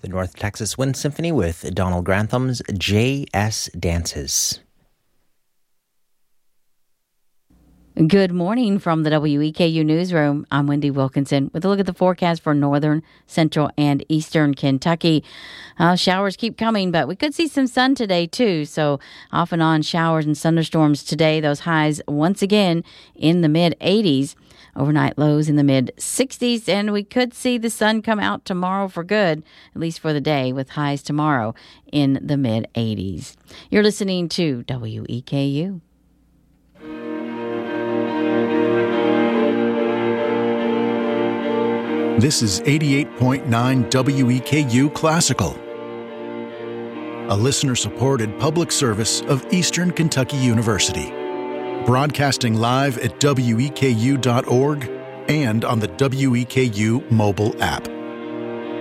The North Texas Wind Symphony with Donald Grantham's J.S. Dances. Good morning from the WEKU Newsroom. I'm Wendy Wilkinson with a look at the forecast for northern, central, and eastern Kentucky. Showers keep coming, but we could see some sun today, too. So off and on showers and thunderstorms today. Those highs once again in the mid-80s. Overnight lows in the mid-60s, and we could see the sun come out tomorrow for good, at least for the day, with highs tomorrow in the mid-80s. You're listening to WEKU. This is 88.9 WEKU Classical, a listener-supported public service of Eastern Kentucky University. Broadcasting live at weku.org and on the WEKU mobile app.